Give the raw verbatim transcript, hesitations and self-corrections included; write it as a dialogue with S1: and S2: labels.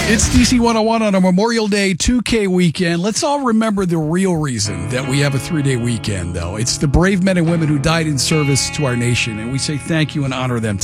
S1: It's D C one oh one on a Memorial Day two K weekend. Let's all remember the real reason that we have a three-day weekend, though. It's the brave men and women who died in service to our nation, and we say thank you and honor them